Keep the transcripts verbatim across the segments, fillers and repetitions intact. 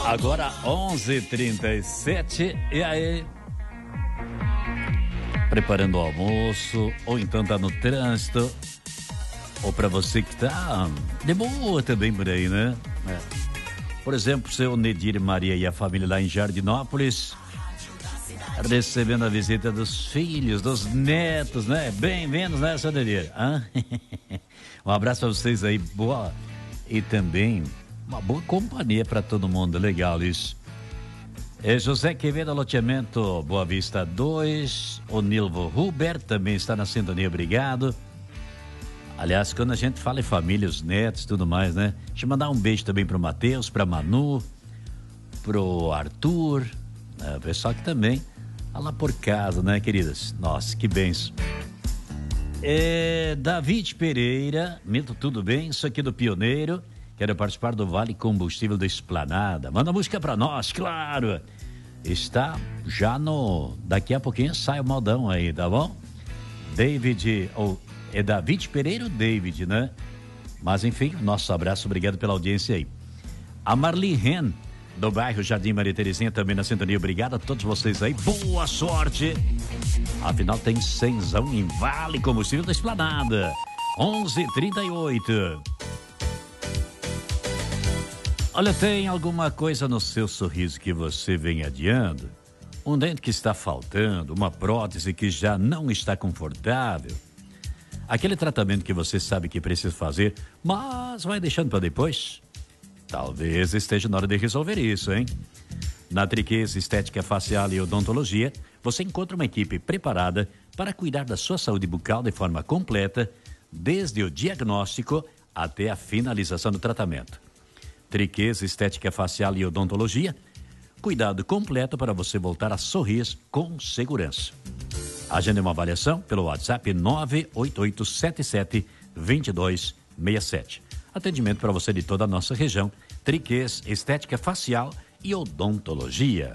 Agora onze e trinta e sete, e aí? Preparando o almoço, ou então tá no trânsito, ou pra você que tá de boa também por aí, né? É. Por exemplo, seu Nedir Maria e a família lá em Jardinópolis, recebendo a visita dos filhos, dos netos, né? Bem-vindos, né, seu Nedir? Ah? Um abraço pra vocês aí, boa. E também uma boa companhia pra todo mundo, legal isso. É José Quevedo, loteamento Boa Vista dois, o Nilvo Huber também está na sintonia, obrigado. Aliás, quando a gente fala em família, os netos e tudo mais, né? Deixa eu mandar um beijo também pro Matheus, pra Manu, pro Arthur, né? O pessoal que também tá lá por casa, né, queridas? Nossa, que benção. É, David Pereira, Mito, tudo bem? Isso aqui do Pioneiro. Quero participar do Vale Combustível da Esplanada. Manda música pra nós, claro. Está já no... Daqui a pouquinho sai o modão aí, tá bom? David, ou é David Pereira ou David, né? Mas enfim, nosso abraço, obrigado pela audiência aí. A Marli Ren, do bairro Jardim Maria Terezinha, também na sintonia. Obrigado a todos vocês aí. Boa sorte. Afinal, tem cenzão em Vale Combustível da Esplanada. onze e trinta e oito. Olha, tem alguma coisa no seu sorriso que você vem adiando? Um dente que está faltando, uma prótese que já não está confortável? Aquele tratamento que você sabe que precisa fazer, mas vai deixando para depois? Talvez esteja na hora de resolver isso, hein? Na Triquez Estética Facial e Odontologia, você encontra uma equipe preparada para cuidar da sua saúde bucal de forma completa, desde o diagnóstico até a finalização do tratamento. Triquez Estética Facial e Odontologia, cuidado completo para você voltar a sorrir com segurança. Agende uma avaliação pelo WhatsApp nove oito oito sete sete dois dois seis sete. Atendimento para você de toda a nossa região. Triquez Estética Facial e Odontologia.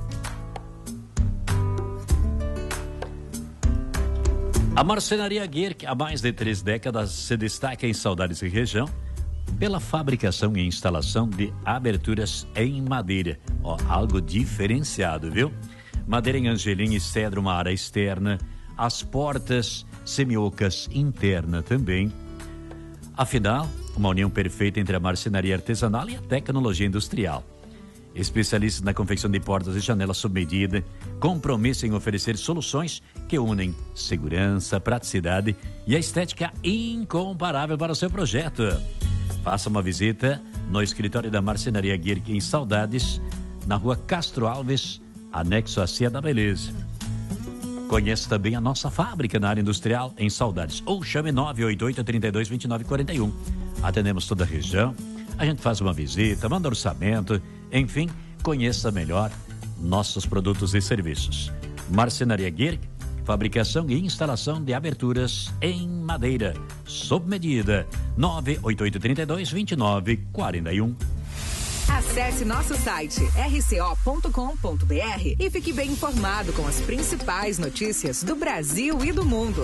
A Marcenaria Guerc, há mais de três décadas, se destaca em Saudades e região pela fabricação e instalação de aberturas em madeira. Ó, algo diferenciado, viu? Madeira em angelim e cedro, uma área externa, as portas semiocas interna também. Afinal, uma união perfeita entre a marcenaria artesanal e a tecnologia industrial. Especialistas na confecção de portas e janelas sob medida, compromisso em oferecer soluções que unem segurança, praticidade e a estética incomparável para o seu projeto. Faça uma visita no escritório da Marcenaria Guerc em Saudades, na rua Castro Alves, anexo à Cia da Beleza. Conheça também a nossa fábrica na área industrial em Saudades, ou chame nove oito oito, três dois, dois nove quatro um. Atendemos toda a região, a gente faz uma visita, manda orçamento, enfim, conheça melhor nossos produtos e serviços. Marcenaria Guerc, fabricação e instalação de aberturas em madeira, sob medida. nove oito oito, três dois, dois nove quatro um. Acesse nosso site r c o ponto com ponto b r e fique bem informado com as principais notícias do Brasil e do mundo.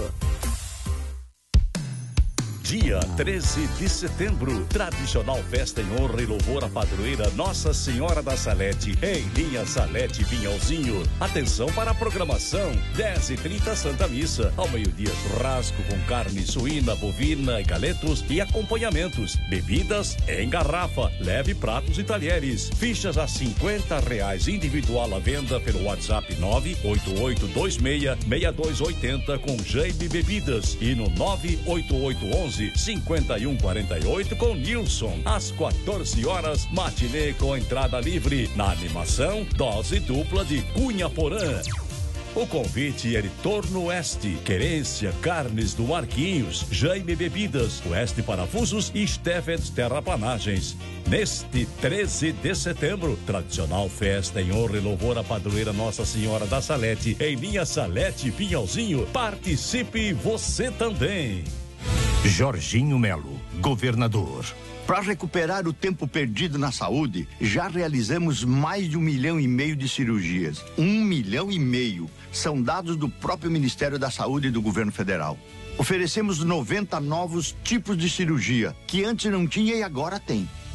Dia treze de setembro, tradicional festa em honra e louvor à padroeira Nossa Senhora da Salete, em linha Salete Pinhalzinho. Atenção para a programação, dez e trinta Santa Missa, ao meio-dia churrasco com carne suína, bovina e galetos e acompanhamentos, bebidas em garrafa, leve pratos e talheres, fichas a cinquenta reais, individual à venda pelo WhatsApp nove oito oito dois seis, seis dois oito zero com Jaime Bebidas e no nove oito oito um um cinco um quatro oito com Nilson. Às quatorze horas, matinê com entrada livre. Na animação, dose dupla de Cunha Porã. O convite é de Torno Oeste, Querência, Carnes do Marquinhos, Jaime Bebidas, Oeste Parafusos e Steffens Terraplanagens. Neste treze de setembro, tradicional festa em honra e louvor à padroeira Nossa Senhora da Salete, em linha Salete Pinhalzinho. Participe você também. Jorginho Melo, governador. Para recuperar o tempo perdido na saúde, já realizamos mais de um milhão e meio de cirurgias. Um milhão e meio. São dados do próprio Ministério da Saúde e do Governo Federal. Oferecemos noventa novos tipos de cirurgia, que antes não tinha e agora tem.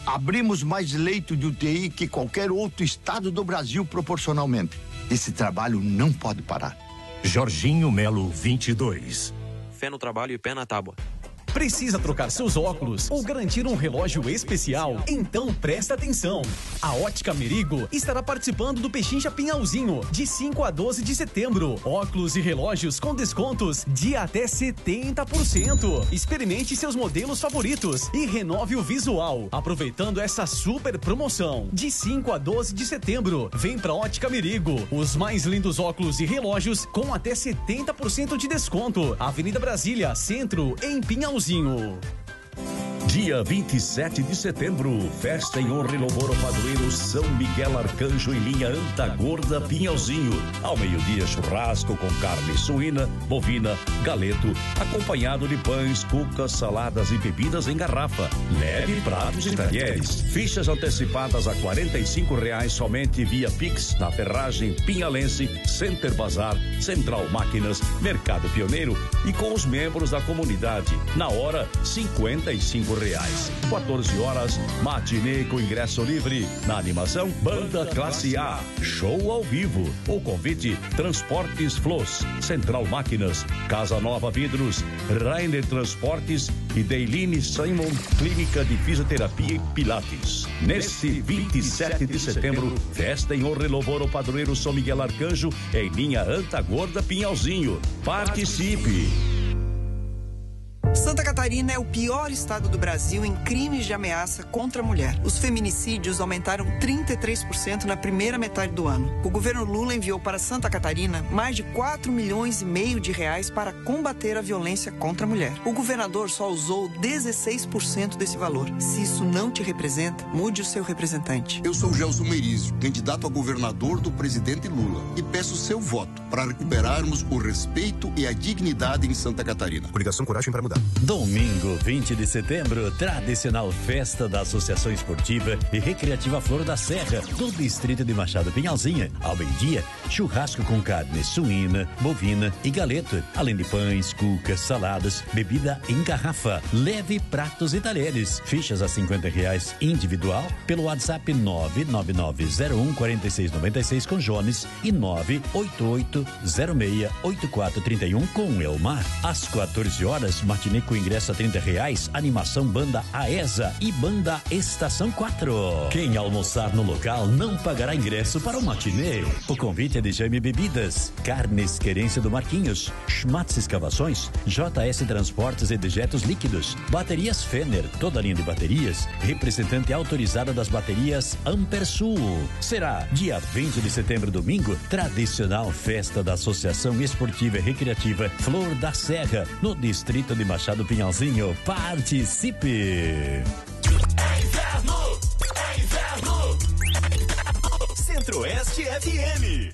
Abrimos mais leito de U T I que qualquer outro estado do Brasil proporcionalmente. Esse trabalho não pode parar. Jorginho Melo, vinte e dois. Fé no trabalho e pé na tábua. Precisa trocar seus óculos ou garantir um relógio especial? Então presta atenção. A Ótica Merigo estará participando do Pechincha Pinhalzinho de cinco a doze de setembro. Óculos e relógios com descontos de até setenta por cento. Experimente seus modelos favoritos e renove o visual, aproveitando essa super promoção. De cinco a doze de setembro, vem pra Ótica Merigo. Os mais lindos óculos e relógios com até setenta por cento de desconto. Avenida Brasília, Centro, em Pinhalzinho. Dia vinte e sete de setembro, festa em honra e louvor ao padroeiro São Miguel Arcanjo em linha Antagorda Pinhalzinho. Ao meio-dia, churrasco com carne suína, bovina, galeto, acompanhado de pães, cucas, saladas e bebidas em garrafa. Leve pratos e talheres. Fichas antecipadas a quarenta e cinco reais somente via Pix na Ferragem Pinhalense, Center Bazar, Central Máquinas, Mercado Pioneiro e com os membros da comunidade. Na hora, cinquenta e cinco reais. quatorze horas, matinê com ingresso livre. Na animação, Banda Classe A, show ao vivo. O convite, Transportes Flos, Central Máquinas, Casa Nova Vidros, Rainer Transportes e Deiline Simon Clínica de Fisioterapia e Pilates. Nesse vinte e sete de setembro, festa em honra e louvor ao padroeiro São Miguel Arcanjo em linha Antagorda Pinhalzinho. Participe! Santa Catarina é o pior estado do Brasil em crimes de ameaça contra a mulher. Os feminicídios aumentaram trinta e três por cento na primeira metade do ano. O governo Lula enviou para Santa Catarina mais de quatro milhões e meio de reais para combater a violência contra a mulher. O governador só usou dezesseis por cento desse valor. Se isso não te representa, mude o seu representante. Eu sou Gelson Meirizio, candidato a governador do presidente Lula, e peço seu voto para recuperarmos o respeito e a dignidade em Santa Catarina. Coligação Coragem para Mudar. Domingo, vinte de setembro, tradicional festa da Associação Esportiva e Recreativa Flor da Serra, do distrito de Machado Pinhalzinha. Ao meio-dia, churrasco com carne suína, bovina e galeto, além de pães, cucas, saladas, bebida em garrafa, leve pratos e talheres. Fichas a cinquenta reais individual pelo WhatsApp nove nove nove zero um quatro seis nove seis com Jones e nove oito oito zero seis oito quatro três um com Elmar. Às quatorze horas, matinê com ingresso a trinta reais, animação Banda Aesa e Banda Estação quatro. Quem almoçar no local não pagará ingresso para o matinê. O convite é de Jaime Bebidas, Carnes Querência do Marquinhos, Schmatz Escavações, J S Transportes e Dejetos Líquidos, Baterias Fenner, toda a linha de baterias, representante autorizada das baterias Ampersul. Será dia vinte de setembro, domingo, tradicional festa da Associação Esportiva e Recreativa Flor da Serra, no distrito de Machado Pinhalzinho. Participe! É inverno! É inverno! Centro-Oeste F M.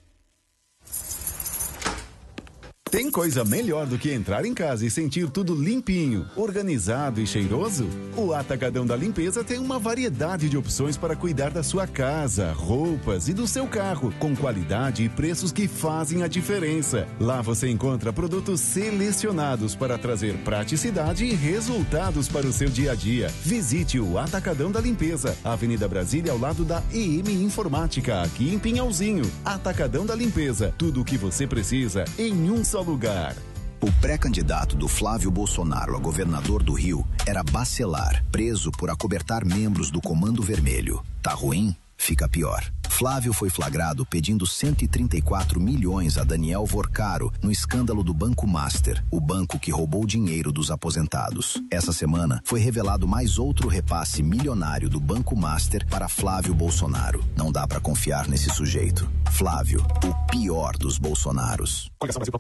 Tem coisa melhor do que entrar em casa e sentir tudo limpinho, organizado e cheiroso? O Atacadão da Limpeza tem uma variedade de opções para cuidar da sua casa, roupas e do seu carro, com qualidade e preços que fazem a diferença. Lá você encontra produtos selecionados para trazer praticidade e resultados para o seu dia a dia. Visite o Atacadão da Limpeza, Avenida Brasília, ao lado da E M Informática, aqui em Pinhalzinho. Atacadão da Limpeza, tudo o que você precisa em um só lugar. O pré-candidato do Flávio Bolsonaro a governador do Rio era Bacelar, preso por acobertar membros do Comando Vermelho. Tá ruim? Fica pior. Flávio foi flagrado pedindo cento e trinta e quatro milhões a Daniel Vorcaro no escândalo do Banco Master, o banco que roubou dinheiro dos aposentados. Essa semana foi revelado mais outro repasse milionário do Banco Master para Flávio Bolsonaro. Não dá pra confiar nesse sujeito. Flávio, o pior dos Bolsonaros.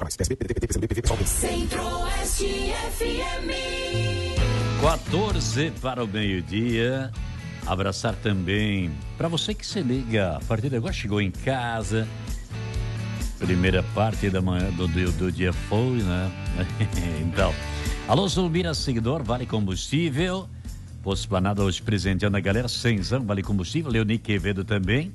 Centro-Oeste F M. quatorze para o meio-dia. Abraçar também para você que se liga a partir de agora, chegou em casa, primeira parte da manhã do, do, do dia foi, né? Então, alô Zulmira, seguidor, Vale Combustível, Posto Esplanada hoje presenteando a galera, cenzão, Vale Combustível, Leoni Quevedo também,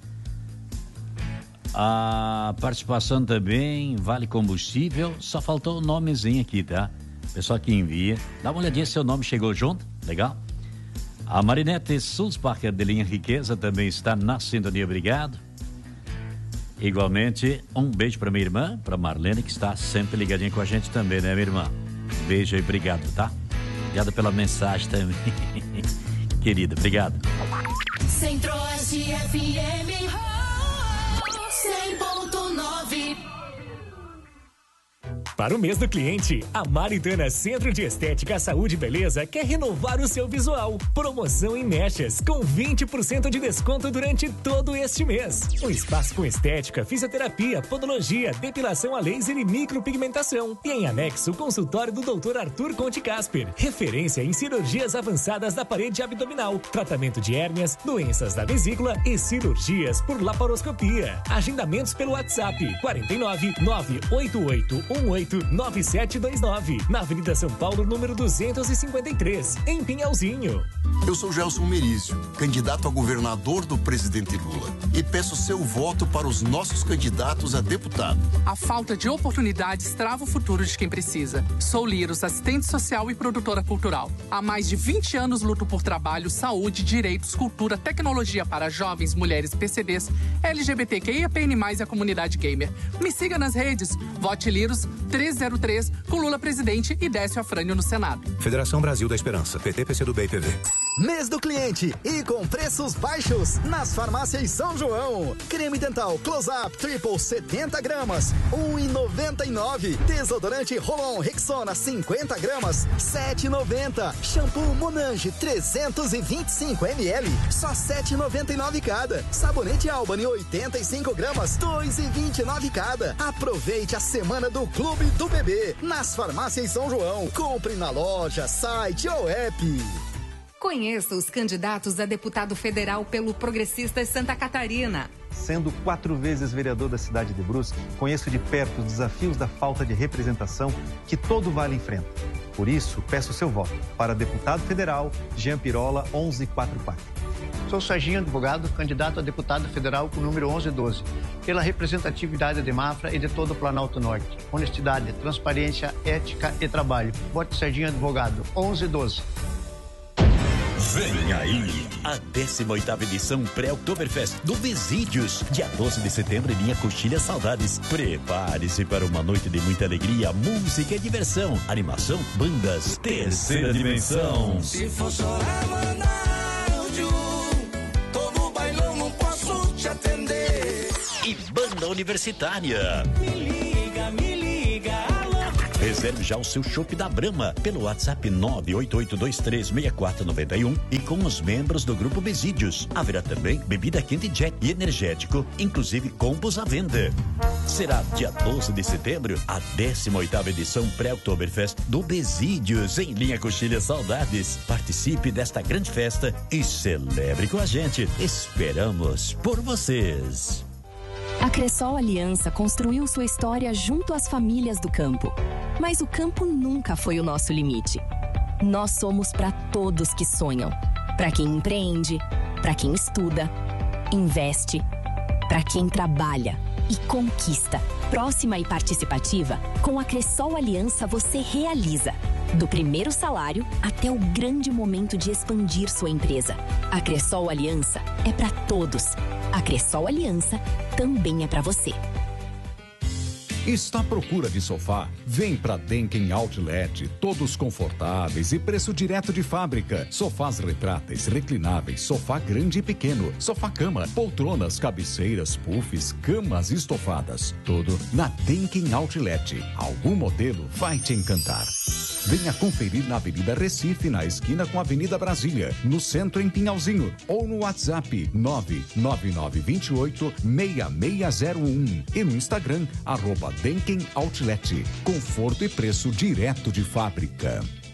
a participação também, Vale Combustível, só faltou o nomezinho aqui, tá? Pessoal que envia, dá uma olhadinha se o nome chegou junto, legal? A Marinete Sulzbacher de linha Riqueza também está na sintonia, obrigado. Igualmente, um beijo para minha irmã, para Marlene, que está sempre ligadinha com a gente também, né, minha irmã? Beijo e obrigado, tá? Obrigado pela mensagem também. Querida, obrigado. Centro-Oeste F M cem ponto nove. Para o mês do cliente, a Maritana Centro de Estética, Saúde e Beleza quer renovar o seu visual. Promoção em mechas, com vinte por cento de desconto durante todo este mês. Um espaço com estética, fisioterapia, podologia, depilação a laser e micropigmentação. E em anexo, o consultório do doutor Arthur Conte Casper. Referência em cirurgias avançadas da parede abdominal, tratamento de hérnias, doenças da vesícula e cirurgias por laparoscopia. Agendamentos pelo WhatsApp quatro nove nove oito oito um oito nove sete dois nove, na Avenida São Paulo, número duzentos e cinquenta e três, em Pinhalzinho. Eu sou Gelson Merizio, candidato a governador do presidente Lula, e peço seu voto para os nossos candidatos a deputado. A falta de oportunidades trava o futuro de quem precisa. Sou Liros, assistente social e produtora cultural. Há mais de vinte anos luto por trabalho, saúde, direitos, cultura, tecnologia para jovens, mulheres, P C Ds, L G B T Q I A P N mais, e a comunidade gamer. Me siga nas redes, vote Liros trezentos e três, com Lula presidente e Décio Afrânio no Senado. Federação Brasil da Esperança, P T, P C do B e P V. Mês do cliente e com preços baixos nas farmácias São João. Creme dental Close-Up Triple setenta gramas, um real e noventa e nove centavos. Desodorante Rolon Rexona cinquenta gramas, sete reais e noventa centavos. Shampoo Monange trezentos e vinte e cinco mililitros, só sete reais e noventa e nove centavos cada. Sabonete Albany oitenta e cinco gramas, dois reais e vinte e nove centavos cada. Aproveite a semana do Clube do Bebê nas farmácias São João. Compre na loja, site ou app. Conheça os candidatos a deputado federal pelo Progressistas Santa Catarina. Sendo quatro vezes vereador da cidade de Brusque, conheço de perto os desafios da falta de representação que todo Vale enfrenta. Por isso, peço seu voto para deputado federal Jean Pirola onze quarenta e quatro. Sou Serginho Advogado, candidato a deputado federal com o número onze doze, pela representatividade de Mafra e de todo o Planalto Norte. Honestidade, transparência, ética e trabalho. Vote Serginho Advogado, onze doze. Vem aí a décima oitava edição pré-Oktoberfest do Besídios, dia doze de setembro, em linha Coxilha Saudades. Prepare-se para uma noite de muita alegria, música e diversão, animação, bandas, terceira dimensão. Se for chorar, manda áudio, tô no bailão, não posso te atender. E banda universitária. Me liga, me liga, alô. Reserve já o seu chopp da Brahma pelo WhatsApp nove oito oito dois três seis quatro nove um e com os membros do Grupo Besídios. Haverá também bebida quente Jack e energético, inclusive combos à venda. Será dia doze de setembro, a décima oitava edição pré-Oktoberfest do Besídios, em linha Coxilha Saudades. Participe desta grande festa e celebre com a gente. Esperamos por vocês. A Cressol Aliança construiu sua história junto às famílias do campo. Mas o campo nunca foi o nosso limite. Nós somos para todos que sonham. Para quem empreende, para quem estuda, investe, para quem trabalha e conquista. Próxima e participativa, com a Cressol Aliança você realiza. Do primeiro salário até o grande momento de expandir sua empresa. A Cressol Aliança é para todos. A Cressol Aliança também é para você. Está à procura de sofá? Vem pra Denken Outlet, todos confortáveis e preço direto de fábrica. Sofás retráteis, reclináveis, sofá grande e pequeno, sofá-cama, poltronas, cabeceiras, puffs, camas estofadas. Tudo na Denken Outlet. Algum modelo vai te encantar. Venha conferir na Avenida Recife, na esquina com a Avenida Brasília, no centro em Pinhalzinho, ou no WhatsApp nove nove nove dois oito seis seis zero um e no Instagram, arroba Denken Outlet. Conforto e preço direto de fábrica.